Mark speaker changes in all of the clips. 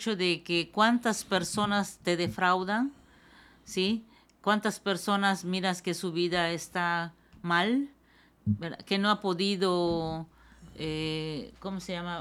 Speaker 1: hecho de que cuántas personas te defraudan, ¿sí? Cuántas personas miras que su vida está mal, ¿verdad? Que no ha podido, ¿cómo se llama?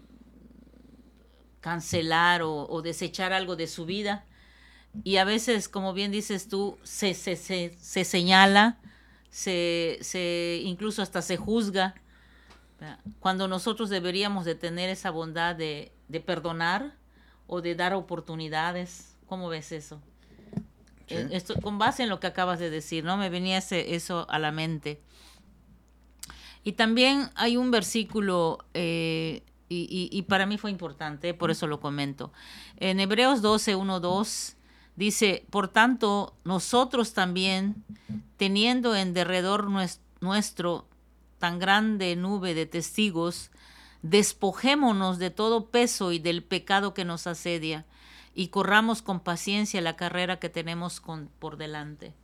Speaker 1: Cancelar o desechar algo de su vida. Y a veces, como bien dices tú, se señala, incluso hasta se juzga, ¿verdad? Cuando nosotros deberíamos de tener esa bondad de perdonar o de dar oportunidades. ¿Cómo ves eso? Sí. Esto, con base en lo que acabas de decir, ¿no? Me venía eso a la mente. Y también hay un versículo, y para mí fue importante, por eso lo comento. En Hebreos 12, 1, 2, dice, por tanto, nosotros también, teniendo en derredor nuestro tan grande nube de testigos, despojémonos de todo peso y del pecado que nos asedia, y corramos con paciencia la carrera que tenemos por delante.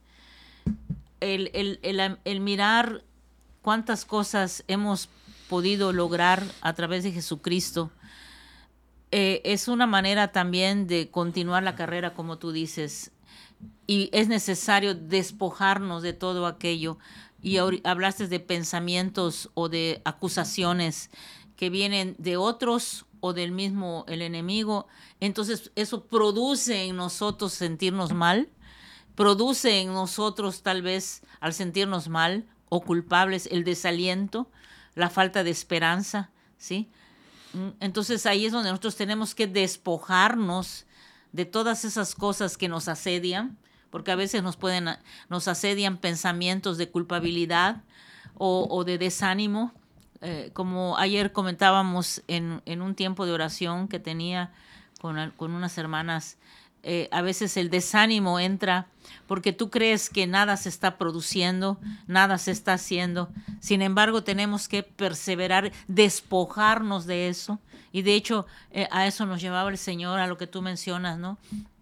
Speaker 1: El mirar cuántas cosas hemos podido lograr a través de Jesucristo, es una manera también de continuar la carrera, como tú dices, y es necesario despojarnos de todo aquello. Y hablaste de pensamientos o de acusaciones que vienen de otros o del mismo el enemigo. Entonces eso produce en nosotros sentirnos mal, produce en nosotros tal vez al sentirnos mal o culpables el desaliento, la falta de esperanza, ¿sí? Entonces ahí es donde nosotros tenemos que despojarnos de todas esas cosas que nos asedian, porque a veces nos asedian pensamientos de culpabilidad o de desánimo. Como ayer comentábamos en un tiempo de oración que tenía con unas hermanas, a veces el desánimo entra porque tú crees que nada se está produciendo, nada se está haciendo. Sin embargo, tenemos que perseverar, despojarnos de eso. Y de hecho, a eso nos llevaba el Señor, a lo que tú mencionas, ¿no?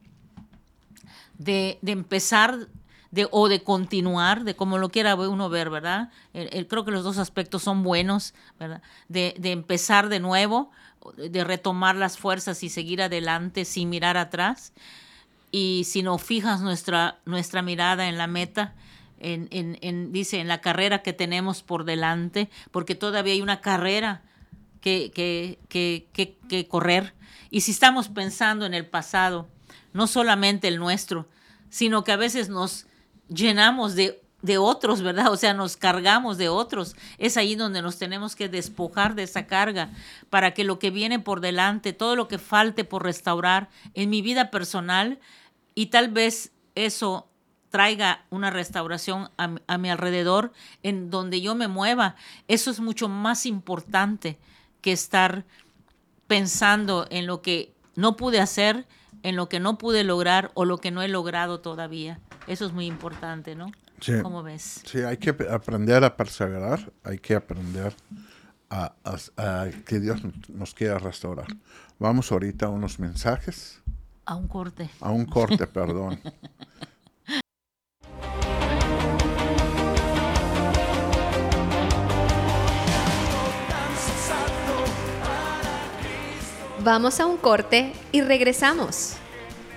Speaker 1: De empezar o de continuar, de como lo quiera uno ver, ¿verdad? Creo que los dos aspectos son buenos, ¿verdad? De empezar de nuevo, de retomar las fuerzas y seguir adelante sin mirar atrás. Y si no fijas nuestra mirada en la meta, dice, en la carrera que tenemos por delante, porque todavía hay una carrera que correr. Y si estamos pensando en el pasado, no solamente el nuestro, sino que a veces nos llenamos de otros, ¿verdad? O sea, nos cargamos de otros. Es ahí donde nos tenemos que despojar de esa carga para que lo que viene por delante, todo lo que falte por restaurar en mi vida personal, y tal vez eso traiga una restauración a mi alrededor, en donde yo me mueva. Eso es mucho más importante que estar pensando en lo que no pude hacer, en lo que no pude lograr o lo que no he logrado todavía. Eso es muy importante, ¿no?
Speaker 2: Sí.
Speaker 1: ¿Cómo ves?
Speaker 2: Sí, hay que aprender a perseverar, hay que aprender a que Dios nos quiera restaurar. Vamos ahorita a unos mensajes.
Speaker 1: A un corte.
Speaker 2: A un corte, perdón.
Speaker 3: Vamos a un corte y regresamos.